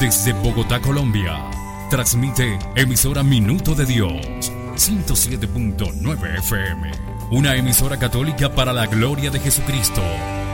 Desde Bogotá, Colombia, transmite emisora Minuto de Dios, 107.9 FM. Una emisora católica para la gloria de Jesucristo.